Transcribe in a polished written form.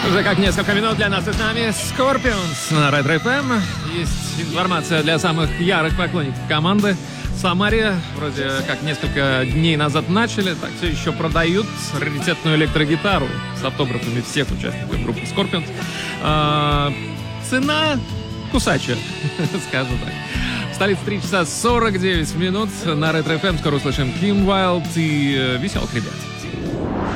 Уже как несколько минут для нас и с нами Scorpions на Ретро FM. Есть информация для самых ярых поклонников команды. В Самаре вроде как несколько дней назад начали, так все еще продают раритетную электрогитару с автографами всех участников группы Scorpions. Цена кусачая, скажем так. В столице 3 часа 49 минут на Ретро FM. Скоро услышим Kim Wilde и веселых ребят.